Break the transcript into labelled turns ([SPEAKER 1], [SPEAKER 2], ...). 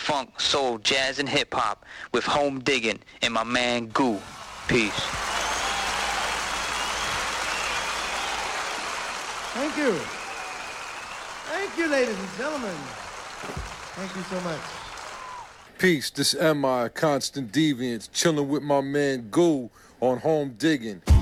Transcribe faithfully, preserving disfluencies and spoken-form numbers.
[SPEAKER 1] funk, soul, jazz, and hip-hop with Home Digging and my man Goo. Peace.
[SPEAKER 2] Thank you. Thank you, ladies and gentlemen. Thank you so much.
[SPEAKER 3] Peace, this M I, Constant Deviance, chilling with my man Goo on Home Digging.